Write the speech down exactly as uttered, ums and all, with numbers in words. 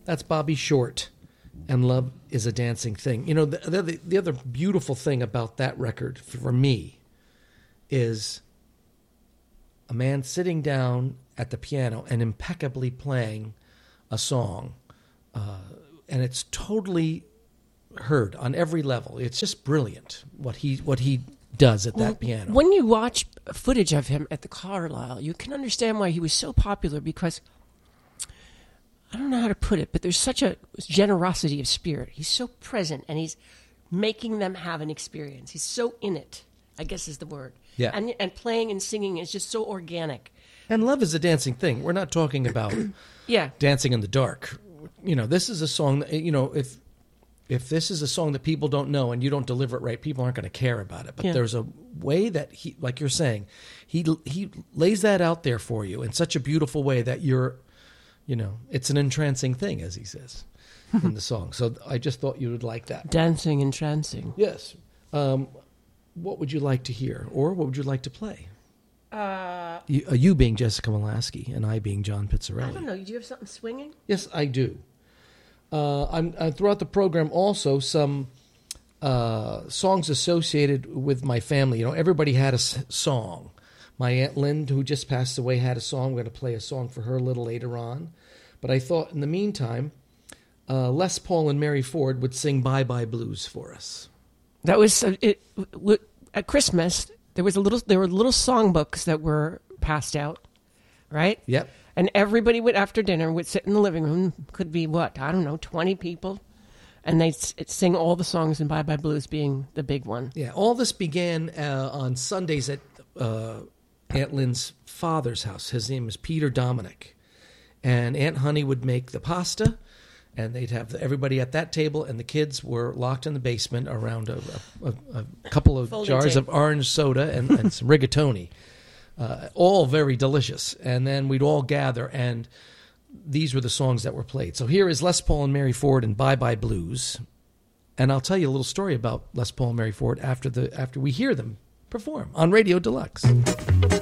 That's Bobby Short, and Love is a Dancing Thing. You know, the, the, the other beautiful thing about that record for me is a man sitting down at the piano and impeccably playing a song, uh, and it's totally heard on every level. It's just brilliant what he what he does at that well, piano. When you watch footage of him at the Carlisle, you can understand why he was so popular, because I don't know how to put it, but there's such a generosity of spirit. He's so present, and he's making them have an experience. He's so in it, I guess is the word. Yeah. And and playing and singing is just so organic. And Love is a Dancing Thing. We're not talking about yeah. dancing in the dark. You know, this is a song that, you know, if if this is a song that people don't know and you don't deliver it right, people aren't going to care about it. But yeah. there's a way that he, like you're saying, he he lays that out there for you in such a beautiful way that you're, you know, it's an entrancing thing, as he says in the song. So I just thought you would like that. Dancing, entrancing. Yes. Um, what would you like to hear, or what would you like to play? Uh, you, uh, you being Jessica Molaski and I being John Pizzarelli. I don't know. Do you have something swinging? Yes, I do. Uh, I'm uh, throughout the program also some uh, songs associated with my family. You know, everybody had a s- song. My Aunt Lynn, who just passed away, had a song. We're going to play a song for her a little later on. But I thought in the meantime, uh, Les Paul and Mary Ford would sing Bye Bye Blues for us. That was uh, it, w- at Christmas. There was a little. There were little songbooks that were passed out, right? Yep. And everybody would, after dinner, would sit in the living room. Could be what, I don't know, twenty people, and they'd s- sing all the songs, and Bye Bye Blues being the big one. Yeah. All this began uh, on Sundays at uh, Aunt Lynn's father's house. His name is Peter Dominic, and Aunt Honey would make the pasta. And they'd have everybody at that table, and the kids were locked in the basement around a, a, a, a couple of Folding jars tape. of orange soda and, and some rigatoni, uh, all very delicious. And then we'd all gather, and these were the songs that were played. So here is Les Paul and Mary Ford and Bye Bye Blues. And I'll tell you a little story about Les Paul and Mary Ford after the after we hear them perform on Radio Deluxe.